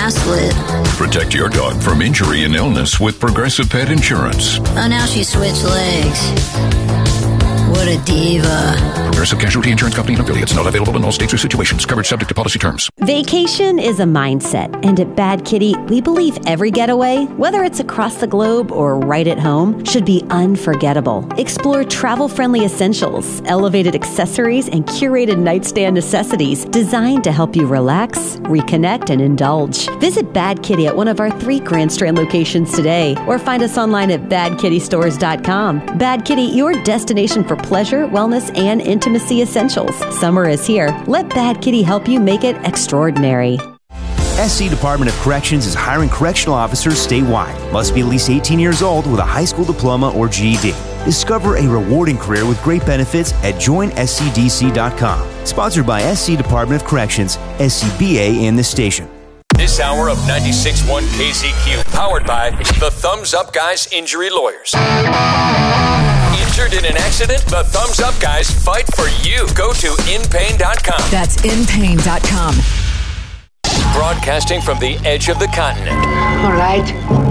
split. Protect your dog from injury and illness with Progressive Pet Insurance. Oh, now she switched legs. What a diva. Progressive Casualty Insurance Company and affiliates. Not available in all states or situations. Coverage subject to policy terms. Vacation is a mindset, and at Bad Kitty, we believe every getaway, whether it's across the globe or right at home, should be unforgettable. Explore travel-friendly essentials, elevated accessories, and curated nightstand necessities designed to help you relax, reconnect, and indulge. Visit Bad Kitty at one of our 3 Grand Strand locations today, or find us online at badkittystores.com. Bad Kitty, your destination for pleasure, wellness, and intimacy essentials. Summer is here. Let Bad Kitty help you make it extraordinary. SC Department of Corrections is hiring correctional officers statewide. Must be at least 18 years old with a high school diploma or GED. Discover a rewarding career with great benefits at joinscdc.com. Sponsored by SC Department of Corrections, SCBA, and this station. This hour of 96.1 KZQ, powered by the Thumbs Up Guys Injury Lawyers. Injured in an accident? The Thumbs Up Guys fight for you. Go to inpain.com. That's inpain.com. Broadcasting from the edge of the continent. All right.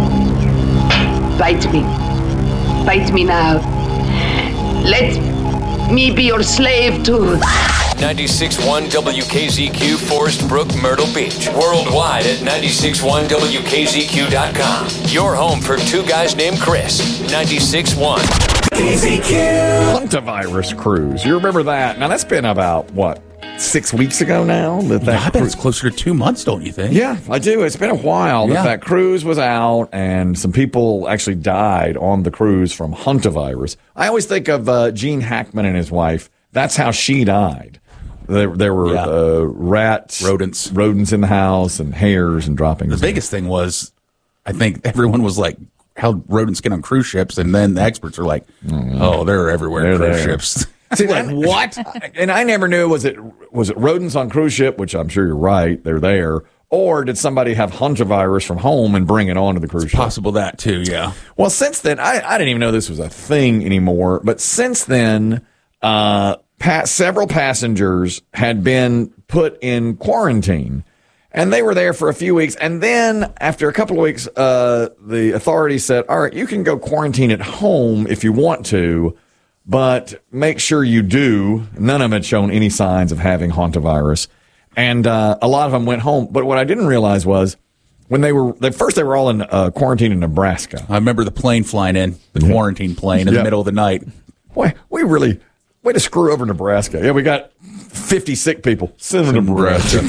Bite me. Bite me now. Let me be your slave too. 96.1 WKZQ, Forest Brook, Myrtle Beach. Worldwide at 96.1WKZQ.com. Your home for 2 guys named Chris. 96.1 KZQ. Hantavirus cruise. You remember that? Now, that's been about, 6 weeks ago now? I bet it's closer to 2 months, don't you think? Yeah, I do. It's been a while that cruise was out, and some people actually died on the cruise from hantavirus. I always think of Gene Hackman and his wife. That's how she died. There were rodents in the house, and hairs and droppings. The biggest thing was, I think everyone was like, how rodents get on cruise ships, and then the experts are like, they're everywhere on cruise ships. See, like, what? And I never knew, was it rodents on cruise ship, which I'm sure you're right, they're there, or did somebody have hantavirus from home and bring it onto the cruise ship? Possible that too, yeah. Well, since then, I didn't even know this was a thing anymore, but since then, several passengers had been put in quarantine, and they were there for a few weeks. And then after a couple of weeks, the authorities said, all right, you can go quarantine at home if you want to, but make sure you do. None of them had shown any signs of having hantavirus. And a lot of them went home. But what I didn't realize was when they were all in quarantine in Nebraska. I remember the plane flying in, the quarantine plane in the middle of the night. Boy, way to screw over Nebraska. Yeah, we got 50 sick people sitting in Nebraska.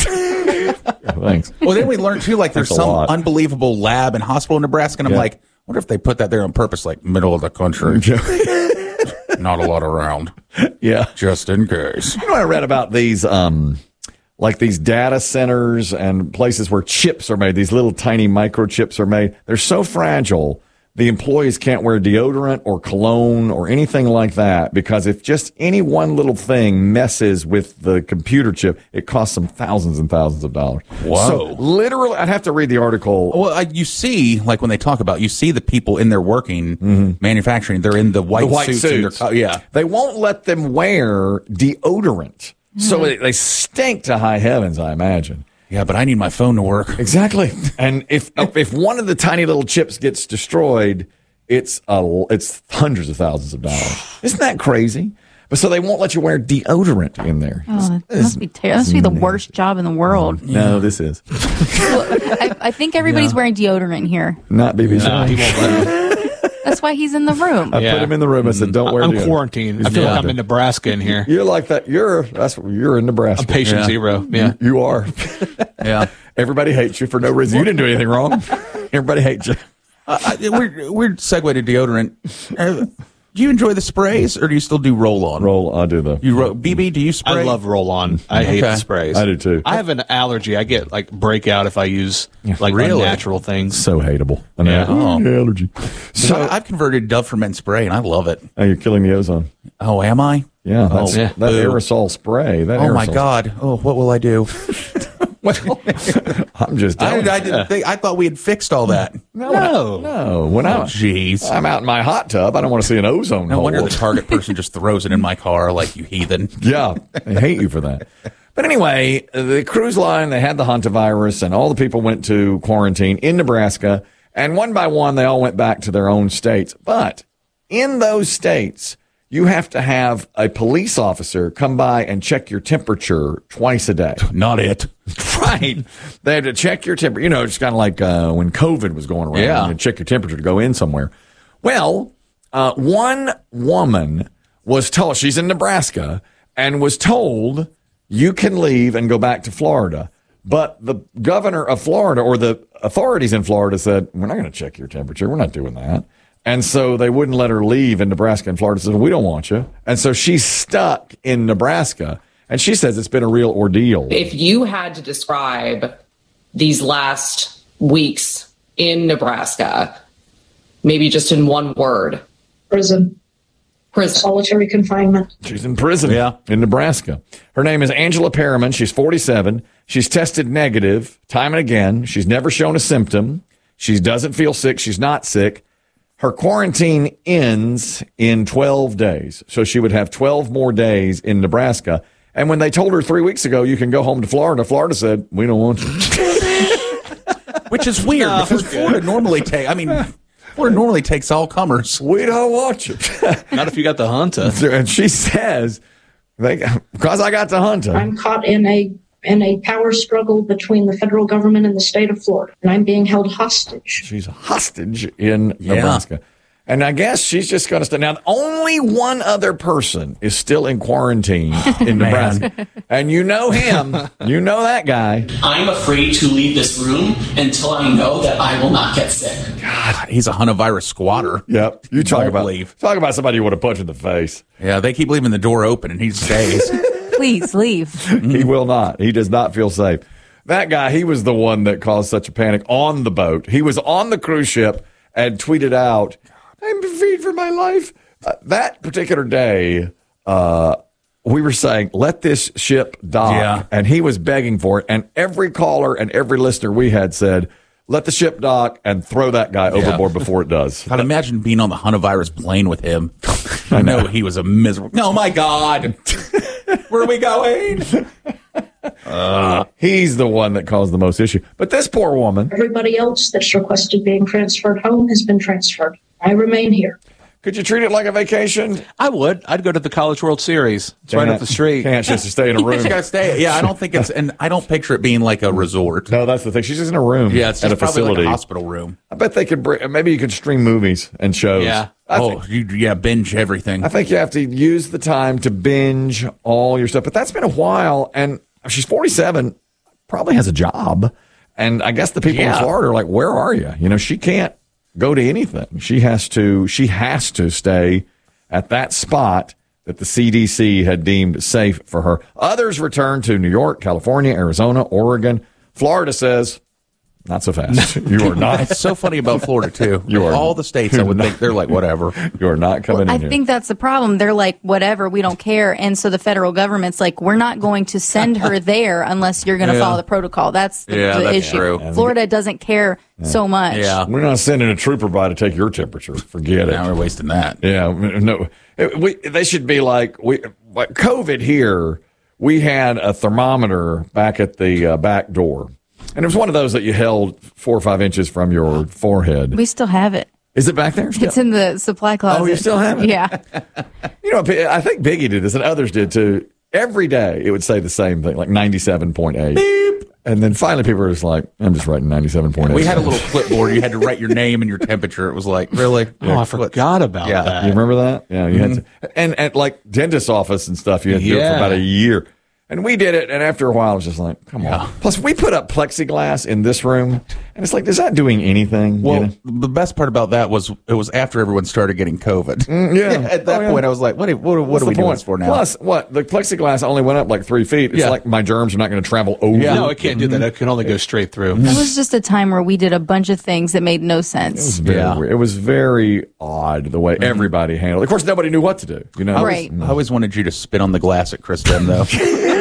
Thanks. Well, then we learned, too, like, there's some unbelievable lab and hospital in Nebraska, and I'm like, I wonder if they put that there on purpose, like, middle of the country. Not a lot around. Yeah. Just in case. You know, I read about these, like these data centers and places where chips are made, these little tiny microchips are made. They're so fragile, the employees can't wear deodorant or cologne or anything like that, because if just any one little thing messes with the computer chip, it costs them thousands and thousands of dollars. Whoa. So literally, I'd have to read the article. Well, you see, like when they talk about, you see the people in there working, manufacturing, they're in the white suits. And they won't let them wear deodorant. So they stink to high heavens, I imagine. Yeah, but I need my phone to work. Exactly. And if one of the tiny little chips gets destroyed, it's hundreds of thousands of dollars. Isn't that crazy? But so they won't let you wear deodorant in there. Oh, that must be terrible. That must be the worst job in the world. No, this is. Well, I think everybody's wearing deodorant here. Not BBC. No, he won't let him. That's why he's in the room. I put him in the room. I said, "Don't wear." I'm deodorant. quarantined. I feel like I'm in Nebraska in here. You're like that. You're in Nebraska. I'm patient zero. Yeah, you are. Yeah. Everybody hates you for no reason. You didn't do anything wrong. Everybody hates you. Weird segue to deodorant. Do you enjoy the sprays, or do you still do roll-on? I do the. BB, do you spray? I love roll-on. I hate the sprays. I do too. I have an allergy. I get like breakout if I use unnatural things. So hateable. Allergy. So I've converted Dove for Men spray, and I love it. Oh, you're killing the ozone. Oh, am I? Yeah. That aerosol spray. Oh my God. Oh, what will I do? Well, I'm just. I thought we had fixed all that. No. When I'm out in my hot tub, I don't want to see an ozone hole. No wonder the Target person just throws it in my car like, you heathen. Yeah, I hate you for that. But anyway, the cruise line, they had the hantavirus, and all the people went to quarantine in Nebraska. And one by one, they all went back to their own states. But in those states, you have to have a police officer come by and check your temperature twice a day. Not it. Right. They had to check your temperature. You know, it's kind of like when COVID was going around. Yeah. You check your temperature to go in somewhere. Well, one woman was told, she's in Nebraska, and was told, you can leave and go back to Florida. But the governor of Florida, or the authorities in Florida, said, we're not going to check your temperature. We're not doing that. And so they wouldn't let her leave in Nebraska, and Florida said, we don't want you. And so she's stuck in Nebraska. And she says it's been a real ordeal. If you had to describe these last weeks in Nebraska, maybe just in one word. Prison. Solitary confinement. She's in prison in Nebraska. Her name is Angela Perriman. She's 47. She's tested negative time and again. She's never shown a symptom. She doesn't feel sick. She's not sick. Her quarantine ends in 12 days. So she would have 12 more days in Nebraska. And when they told her 3 weeks ago, you can go home to Florida, Florida said, we don't want you. Which is weird because Florida normally Florida normally takes all comers. We don't want you. Not if you got the hunter. And she says, because I got the hunter. I'm caught in a power struggle between the federal government and the state of Florida, and I'm being held hostage. She's a hostage in Nebraska. And I guess she's just going to stay. Now, only one other person is still in quarantine in Nebraska. And you know him. You know that guy. I'm afraid to leave this room until I know that I will not get sick. God, he's a hantavirus squatter. Yep. You talk about somebody you want to punch in the face. Yeah, they keep leaving the door open, and he stays. Please leave. He will not. He does not feel safe. That guy, he was the one that caused such a panic on the boat. He was on the cruise ship and tweeted out, I'm afraid for my life. That particular day, we were saying, let this ship dock. Yeah. And he was begging for it. And every caller and every listener we had said, let the ship dock and throw that guy overboard before it does. I'd imagine being on the hantavirus plane with him. I know he was a miserable. Oh, my God. Where are we going? He's the one that caused the most issue. But this poor woman. Everybody else that's requested being transferred home has been transferred. I remain here. Could you treat it like a vacation? I would. I'd go to the College World Series. It's right up the street. Can't just stay in a room. She's got to stay. Yeah, I don't think it's, and I don't picture it being like a resort. No, that's the thing. She's just in a room. Yeah, it's at just a probably facility. like a hospital room. I bet they could. Maybe you could stream movies and shows. Yeah. Binge everything. I think you have to use the time to binge all your stuff. But that's been a while, and she's 47, probably has a job, and I guess the people in Florida are like, "Where are you?" You know, she can't go to anything. She has to stay at that spot that the CDC had deemed safe for her. Others return to New York, California, Arizona, Oregon. Florida says, not so fast. You are not. It's so funny about Florida, too. All the states, I would think, they're like, whatever. You are not coming in I here. think that's the problem. They're like, whatever, we don't care. And so the federal government's like, we're not going to send her there unless you're going to follow the protocol. That's the issue. True. Florida doesn't care so much. Yeah. We're not sending a trooper by to take your temperature. Forget it. Now we're wasting that. Yeah. No. They should be like COVID here. We had a thermometer back at the back door. And it was one of those that you held 4 or 5 inches from your forehead. We still have it. Is it back there still? It's in the supply closet. Oh, you still have it? Yeah. You know, I think Biggie did this and others did too. Every day it would say the same thing, like 97.8. Beep. And then finally people were just like, I'm just writing 97.8. We had a little clipboard. You had to write your name and your temperature. It was like, really? I forgot about that. You remember that? Yeah. You had to, and at like dentist's office and stuff, you had to do it for about a year. And we did it, and after a while, it was just like, come on. Plus, we put up plexiglass in this room, and it's like, is that doing anything? Well, you know? the best part about that was it was after everyone started getting COVID. Yeah. At that point, I was like, what are we doing this for now? Plus, what? The plexiglass only went up like 3 feet. It's like my germs are not going to travel over. Yeah, no, it can't do that. It can only go straight through. It was just a time where we did a bunch of things that made no sense. It was very weird. It was very odd the way everybody handled it. Of course, nobody knew what to do. You know? Right. I always wanted you to spit on the glass at Chris Dem, though.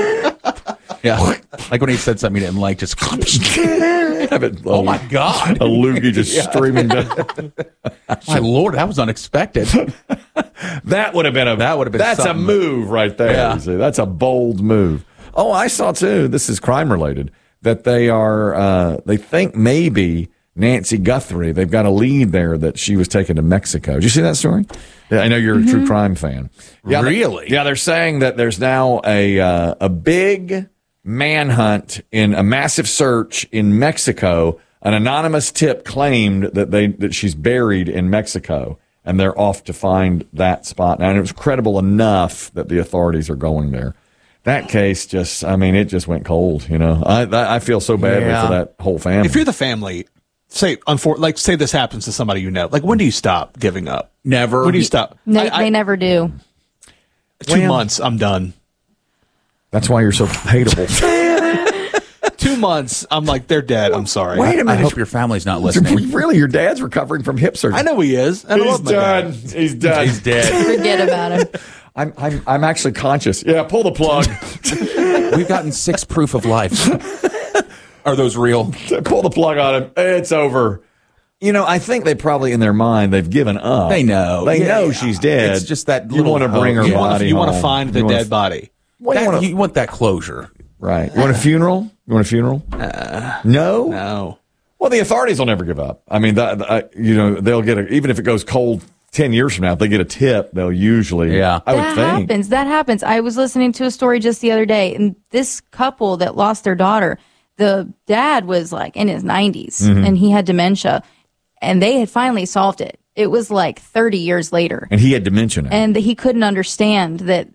Yeah, like when he said something he didn't like, just oh my God, a loogie just streaming down. My Lord, that was unexpected. That would have been that's something. A move right there. Yeah. See, that's a bold move. Oh, I saw too. This is crime related. That they think maybe Nancy Guthrie, they've got a lead there that she was taken to Mexico. Did you see that story? Yeah, I know you're a true crime fan. Yeah, really? They're saying that there's now a big manhunt in a massive search in Mexico. An anonymous tip claimed that she's buried in Mexico, and they're off to find that spot now. And it was credible enough that the authorities are going there. That case it just went cold, you know. I feel so badly for that whole family. If you're the family, say this happens to somebody you know, like when do you stop giving up? Never. When do you stop? They never do. 2 months, I'm done. That's why you're so hateable. 2 months, I'm like, they're dead. I'm sorry. Wait a minute. I hope your family's not listening. Really, your dad's recovering from hip surgery. I know he is. And He's done. He's done. He's dead. Forget about him. I'm actually conscious. Yeah, pull the plug. We've gotten 6 proof of life. Are those real? Pull the plug on him. It's over. You know, I think they probably, in their mind, they've given up. They know. They know she's dead. It's just that you want to bring her body. You want to home. find the dead body. You want that closure. Right. You want a funeral? No? No. Well, the authorities will never give up. I mean, they'll get even if it goes cold 10 years from now, if they get a tip, they'll usually, I would think. That happens. I was listening to a story just the other day, and this couple that lost their daughter, the dad was like in his 90s, and he had dementia, and they had finally solved it. It was like 30 years later. And he had dementia now. And he couldn't understand that,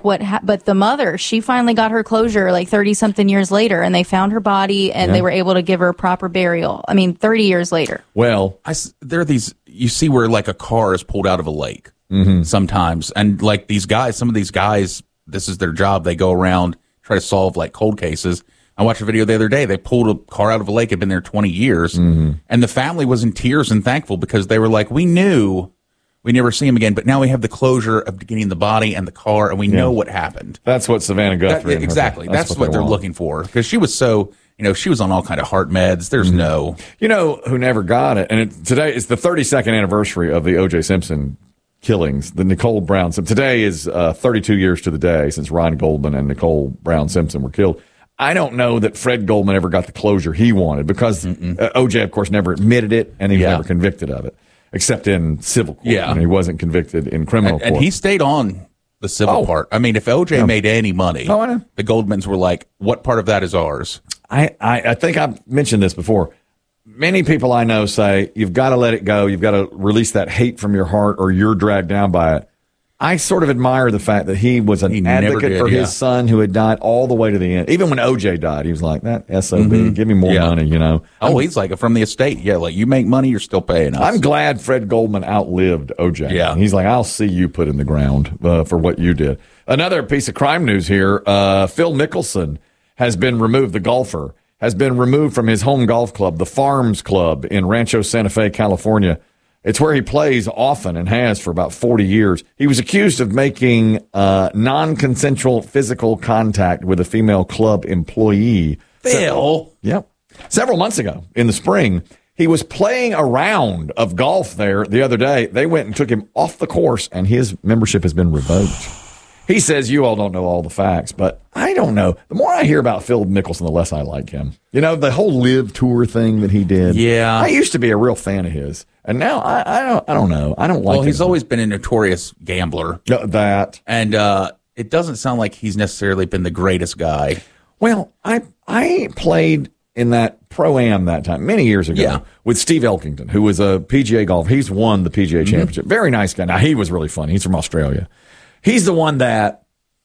but the mother, she finally got her closure like 30-something years later, and they found her body, and they were able to give her a proper burial. 30 years later. Well, there are these, you see where like a car is pulled out of a lake sometimes. And like some of these guys, this is their job. They go around, try to solve like cold cases. I watched a video the other day. They pulled a car out of a lake. Had been there 20 years. And the family was in tears and thankful because they were like, we knew we never see him again, but now we have the closure of getting the body and the car, and we know what happened. That's what Savannah Guthrie. Exactly. That's what they're looking for. Because she was so, she was on all kind of heart meds. There's no. You know who never got it? And today is the 32nd anniversary of the O.J. Simpson killings, the Nicole Brown. So today is 32 years to the day since Ron Goldman and Nicole Brown Simpson were killed. I don't know that Fred Goldman ever got the closure he wanted because O.J., of course, never admitted it, and he was never convicted of it, except in civil court. Yeah. He wasn't convicted in criminal court. And he stayed on the civil part. If O.J. made any money, the Goldmans were like, what part of that is ours? I think I've mentioned this before. Many people I know say, you've got to let it go. You've got to release that hate from your heart or you're dragged down by it. I sort of admire the fact that he was an advocate for his son who had died all the way to the end. Even when O.J. died, he was like, that SOB, give me more money, Oh, he's like, from the estate. Yeah, like, you make money, you're still paying us. I'm glad Fred Goldman outlived O.J. Yeah. He's like, I'll see you put in the ground for what you did. Another piece of crime news here. Phil Mickelson has been removed, the golfer, has been removed from his home golf club, the Farms Club in Rancho Santa Fe, California. It's where he plays often and has for about 40 years. He was accused of making non-consensual physical contact with a female club employee. Phil? Yep. Several months ago in the spring, he was playing a round of golf there the other day. They went and took him off the course, and his membership has been revoked. He says you all don't know all the facts, but I don't know. The more I hear about Phil Mickelson, the less I like him. The whole Live Tour thing that he did. Yeah. I used to be a real fan of his. And now I don't know. I don't like him. Well, he's always been a notorious gambler. That. And it doesn't sound like he's necessarily been the greatest guy. Well, I played in that Pro-Am that time, many years ago, with Steve Elkington, who was a PGA golfer. He's won the PGA Championship. Very nice guy. Now, he was really funny. He's from Australia. He's the one that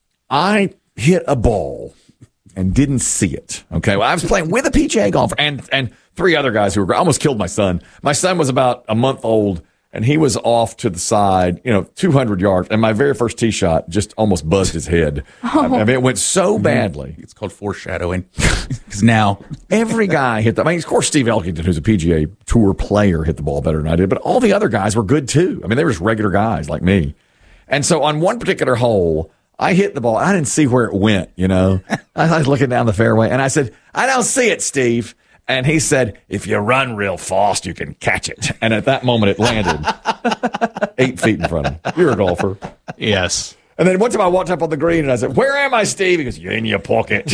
I hit a ball and didn't see it. Okay. Well, I was playing with a PGA golfer and 3 other guys who were, I almost killed my son. My son was about a month old and he was off to the side, 200 yards. And my very first tee shot just almost buzzed his head. It went so badly. It's called foreshadowing. Because now every guy hit of course, Steve Elkington, who's a PGA Tour player, hit the ball better than I did, but all the other guys were good too. They were just regular guys like me. And so on one particular hole, I hit the ball. I didn't see where it went, I was looking down the fairway, and I said, I don't see it, Steve. And he said, if you run real fast, you can catch it. And at that moment, it landed 8 feet in front of me. You're a golfer. Yes. And then one time I walked up on the green and I said, "Where am I, Steve?" He goes, "You're in your pocket."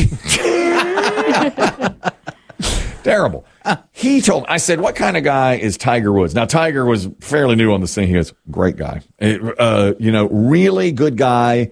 Terrible. He told me, I said, "What kind of guy is Tiger Woods?" Now, Tiger was fairly new on the scene. He goes, "Great guy. Really good guy.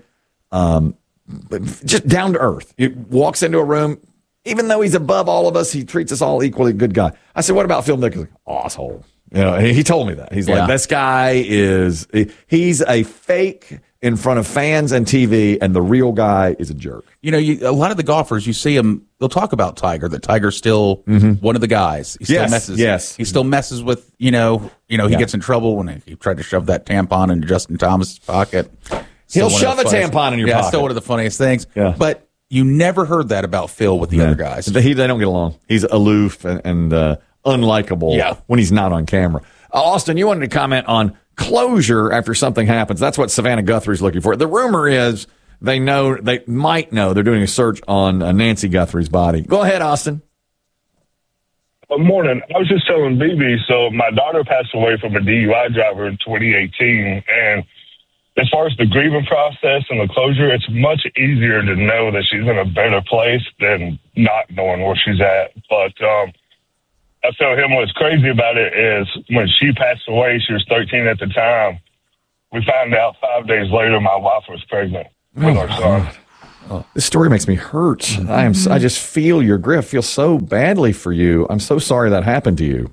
Just down to earth. He walks into a room, even though he's above all of us, he treats us all equally. Good guy." I said, "What about Phil Mickelson?" Asshole. He told me that. He's like, "This guy he's a fake in front of fans and TV, and the real guy is a jerk." A lot of the golfers, you see them, they'll talk about Tiger, that Tiger's still one of the guys. He still messes. Yes. He still messes with, he gets in trouble when he tried to shove that tampon into Justin Thomas's pocket. He'll shove a tampon in your pocket. Still one of the funniest things. Yeah. But you never heard that about Phil with the other guys. They don't get along. He's aloof and unlikable when he's not on camera. Austin, you wanted to comment on closure after something happens. That's what Savannah Guthrie's looking for. The rumor is they might know they're doing a search on Nancy Guthrie's body. Go ahead, Austin. Good morning. I was just telling BB, so my daughter passed away from a DUI driver in 2018, and as far as the grieving process and the closure, it's much easier to know that she's in a better place than not knowing where she's at. But I tell him what's crazy about it is when she passed away, she was 13 at the time. We found out 5 days later my wife was pregnant with our son. Oh, this story makes me hurt. I just feel your grief. I feel so badly for you. I'm so sorry that happened to you.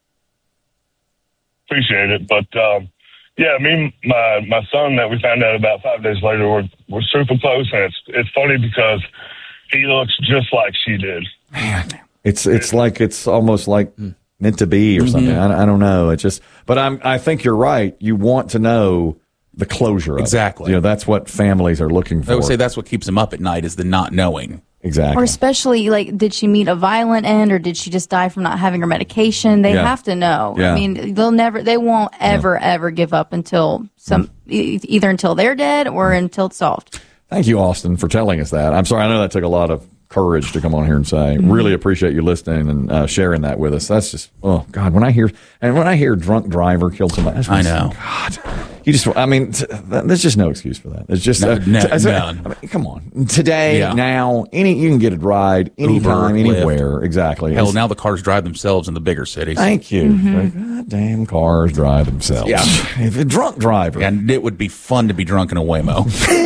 Appreciate it. But, me and my son that we found out about 5 days later, we're super close. And it's funny because he looks just like she did. Man. It's like it's almost like meant to be or something. I don't know. But I think you're right. You want to know the closure of exactly. It. That's what families are looking for. I would say that's what keeps them up at night is the not knowing. Exactly. Or especially did she meet a violent end or did she just die from not having her medication? They have to know. Yeah. I mean, they won't ever give up until either until they're dead or until it's solved. Thank you, Austin, for telling us that. I'm sorry. I know that took a lot of courage to come on here and say. Really appreciate you listening and sharing that with us. That's just, oh God, when I hear drunk driver killed somebody, I know. God, there's just no excuse for that. It's just none. Come on, today, now, you can get a ride anytime, Uber, anywhere. Lyft. Exactly. Hell, now the cars drive themselves in the bigger cities. Thank you. Goddamn cars drive themselves. Yeah, if a drunk driver, and it would be fun to be drunk in a Waymo.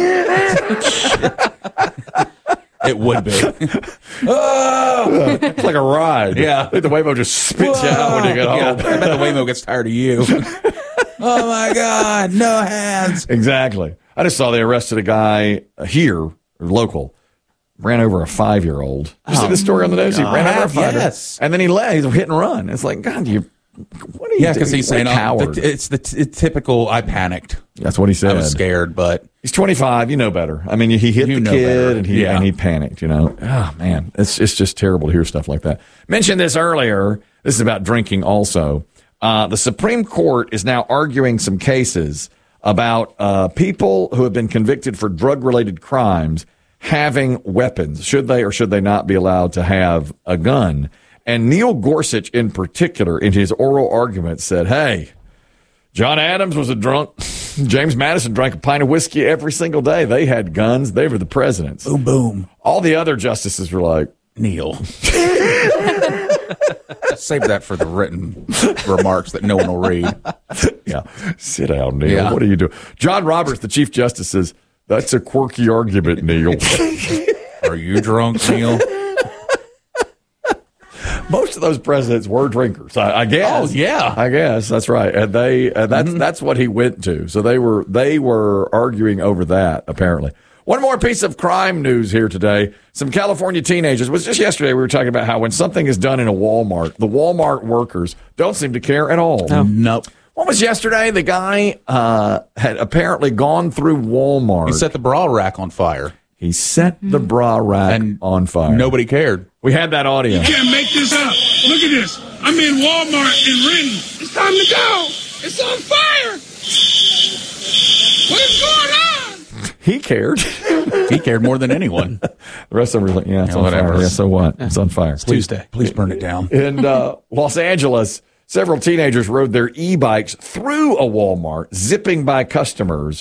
It would be. It's like a ride. Yeah. The Waymo just spits you out when you get home. Yeah. I bet the Waymo gets tired of you. Oh, my God. No hands. Exactly. I just saw they arrested a guy here, local, ran over a 5-year-old. Did you see the story on the news? He ran over a 5-year-old. Yes. And then he left. He's a hit and run. It's like, God, what are you doing? Because he's saying, it's the typical, I panicked. That's what he said. I was scared, but. He's 25. You know better. I mean, he hit the kid and he panicked, Oh, man. It's just terrible to hear stuff like that. Mentioned this earlier. This is about drinking also. The Supreme Court is now arguing some cases about people who have been convicted for drug-related crimes having weapons. Should they or should they not be allowed to have a gun? And Neil Gorsuch, in particular, in his oral argument, said, hey, John Adams was a drunk. James Madison drank a pint of whiskey every single day. They had guns. They were the presidents. Boom, boom. All the other justices were like, Neil. Save that for the written remarks that no one will read. Yeah. Sit down, Neil. Yeah. What are you doing? John Roberts, the Chief Justice, says, that's a quirky argument, Neil. Are you drunk, Neil? Most of those presidents were drinkers, I guess. Oh, yeah. I guess that's right. And that's what he went to. So they were arguing over that, apparently. One more piece of crime news here today. Some California teenagers, was just yesterday we were talking about how when something is done in a Walmart, the Walmart workers don't seem to care at all. Nope. What was yesterday? The guy had apparently gone through Walmart. He set the bra rack on fire. He set the bra rack on fire. Nobody cared. We had that audio. You can't make this up. Look at this. I'm in Walmart in Renton. It's time to go. It's on fire. What is going on? He cared. He cared more than anyone. The rest of them were like, yeah, it's on whatever. fire. Yeah, so what? It's on fire. It's Tuesday. Please burn it down. In Los Angeles, several teenagers rode their e-bikes through a Walmart, zipping by customers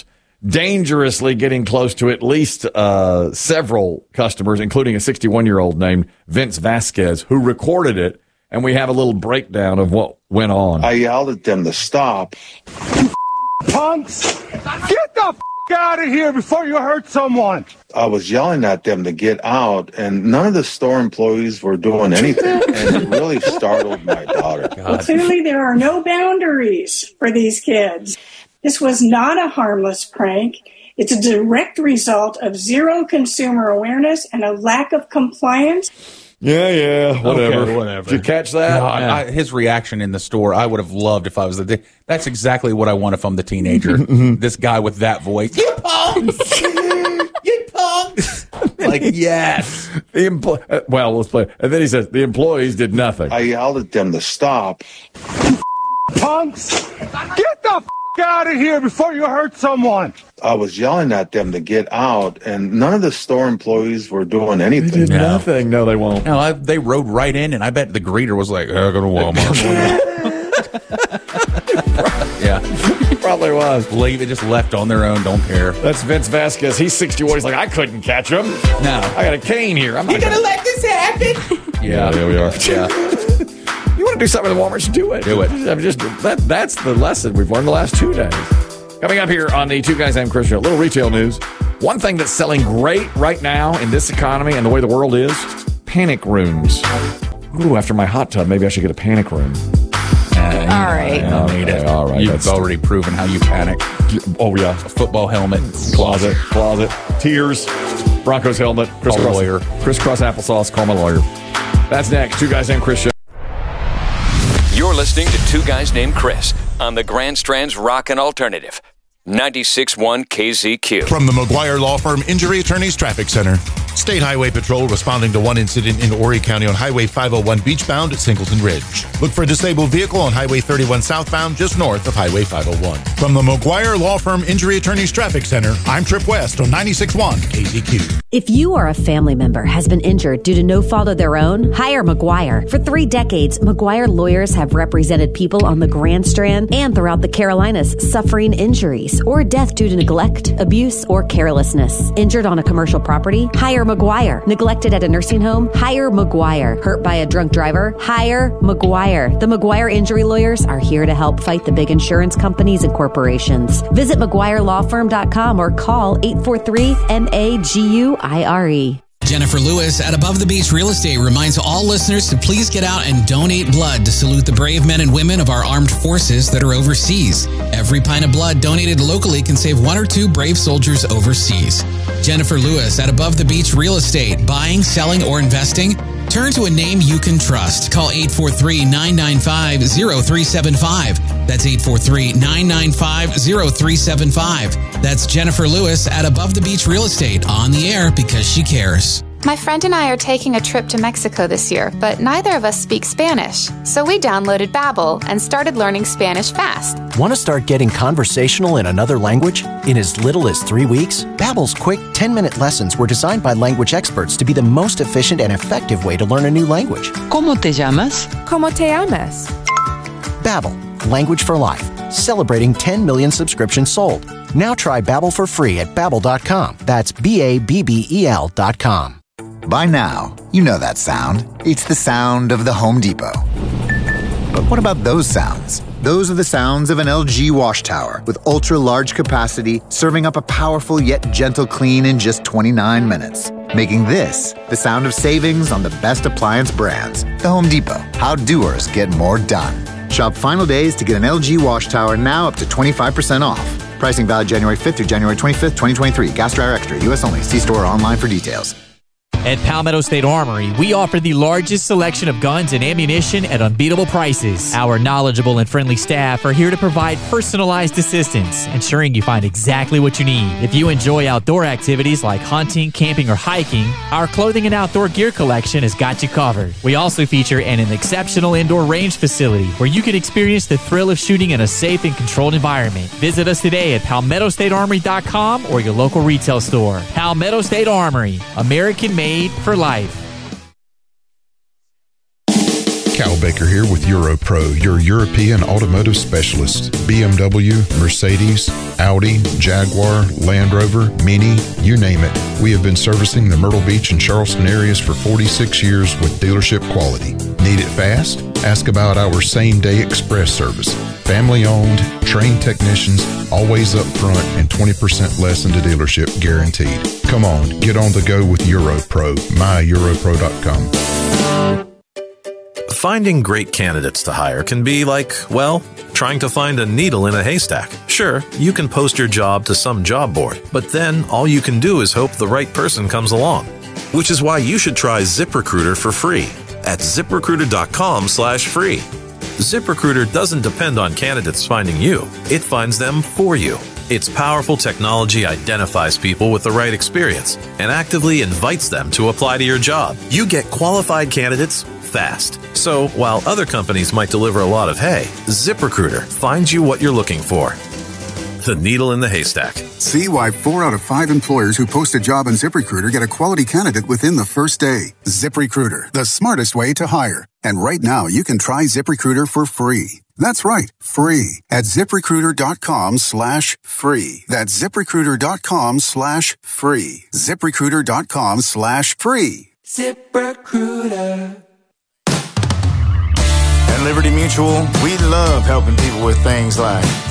dangerously getting close to at least several customers, including a 61-year-old named Vince Vasquez, who recorded it. And we have a little breakdown of what went on. I yelled at them to stop. Punks, get the out of here before you hurt someone. I was yelling at them to get out, and none of the store employees were doing anything. And it really startled my daughter. Well, clearly there are no boundaries for these kids. This was not a harmless prank. It's a direct result of zero consumer awareness and a lack of compliance. Yeah, whatever. Okay, whatever. Did you catch that? No, his reaction in the store, I would have loved if I was that's exactly what I want if I'm the teenager. This guy with that voice. You punks! You punks! Like, yes. Well, let's play. And then he says, the employees did nothing. I yelled at them to stop. Punks, get the out of here before you hurt someone. I was yelling at them to get out, and none of the store employees were doing anything. They did nothing. No, they won't. No, they rode right in, and I bet the greeter was like, "Go to Walmart." Yeah, probably was. Leave it, just left on their own. Don't care. That's Vince Vasquez. He's 61. He's like, I couldn't catch him. No, I got a cane here. I'm not gonna let this happen. Yeah, there we are. Yeah. You want to do something with Walmart? Just do it. Do it. That's the lesson we've learned the last 2 days. Coming up here on the Two Guys Named Chris Show, a little retail news. One thing that's selling great right now in this economy and the way the world is, panic rooms. Ooh, after my hot tub, maybe I should get a panic room. All right. Need it. All right. You've already proven how you panic. Oh, yeah. A football helmet. Closet. Tears. Broncos helmet. Crisscross applesauce. Call my lawyer. That's next. Two Guys Named Chris Show. You're listening to Two Guys Named Chris on the Grand Strand's Rockin' Alternative, 96.1 KZQ. From the McGuire Law Firm Injury Attorneys Traffic Center. State Highway Patrol responding to one incident in Horry County on Highway 501 beachbound at Singleton Ridge. Look for a disabled vehicle on Highway 31 southbound just north of Highway 501. From the McGuire Law Firm Injury Attorneys Traffic Center, I'm Trip West on 96.1 KZQ. If you or a family member has been injured due to no fault of their own, hire McGuire. For 3 decades, McGuire lawyers have represented people on the Grand Strand and throughout the Carolinas suffering injuries or death due to neglect, abuse, or carelessness. Injured on a commercial property? Hire McGuire. Neglected at a nursing home? Hire McGuire. Hurt by a drunk driver? Hire McGuire. The McGuire injury lawyers are here to help fight the big insurance companies and corporations. Visit McGuireLawFirm.com or call 843-MAGUIRE. Jennifer Lewis at Above the Beach Real Estate reminds all listeners to please get out and donate blood to salute the brave men and women of our armed forces that are overseas. Every pint of blood donated locally can save 1 or 2 brave soldiers overseas. Jennifer Lewis at Above the Beach Real Estate. Buying, selling, or investing? Turn to a name you can trust. Call 843-995-0375. That's 843-995-0375. That's Jennifer Lewis at Above the Beach Real Estate, on the air because she cares. My friend and I are taking a trip to Mexico this year, but neither of us speak Spanish. So we downloaded Babbel and started learning Spanish fast. Want to start getting conversational in another language? In as little as 3 weeks, Babbel's quick 10-minute lessons were designed by language experts to be the most efficient and effective way to learn a new language. ¿Cómo te llamas? ¿Cómo te llamas? Babbel, language for life. Celebrating 10 million subscriptions sold. Now try Babbel for free at Babbel.com. That's BABBEL.com. By now, you know that sound. It's the sound of the Home Depot. But what about those sounds? Those are the sounds of an LG wash tower with ultra-large capacity, serving up a powerful yet gentle clean in just 29 minutes. Making this the sound of savings on the best appliance brands. The Home Depot. How doers get more done. Shop final days to get an LG wash tower now up to 25% off. Pricing valid January 5th through January 25th, 2023. Gas dryer extra. U.S. only. See store or online for details. At Palmetto State Armory, we offer the largest selection of guns and ammunition at unbeatable prices. Our knowledgeable and friendly staff are here to provide personalized assistance, ensuring you find exactly what you need. If you enjoy outdoor activities like hunting, camping, or hiking, our clothing and outdoor gear collection has got you covered. We also feature an exceptional indoor range facility where you can experience the thrill of shooting in a safe and controlled environment. Visit us today at PalmettoStateArmory.com or your local retail store. Palmetto State Armory, American-made for life. Cal Baker here with EuroPro, your European automotive specialist. BMW, Mercedes, Audi, Jaguar, Land Rover, Mini, you name it. We have been servicing the Myrtle Beach and Charleston areas for 46 years with dealership quality. Need it fast? Ask about our same-day express service. Family-owned, trained technicians, always up front, and 20% less than the dealership guaranteed. Come on, get on the go with EuroPro, myeuropro.com. Finding great candidates to hire can be like, well, trying to find a needle in a haystack. Sure, you can post your job to some job board, but then all you can do is hope the right person comes along. Which is why you should try ZipRecruiter for free at ZipRecruiter.com/free. ZipRecruiter doesn't depend on candidates finding you. It finds them for you. Its powerful technology identifies people with the right experience and actively invites them to apply to your job. You get qualified candidates fast. So while other companies might deliver a lot of hay, ZipRecruiter finds you what you're looking for. The needle in the haystack. See why 4 out of 5 employers who post a job on ZipRecruiter get a quality candidate within the first day. ZipRecruiter, the smartest way to hire. And right now, you can try ZipRecruiter for free. That's right, free at ZipRecruiter.com/free. That's ZipRecruiter.com/free. ZipRecruiter.com/free. ZipRecruiter. At Liberty Mutual, we love helping people with things like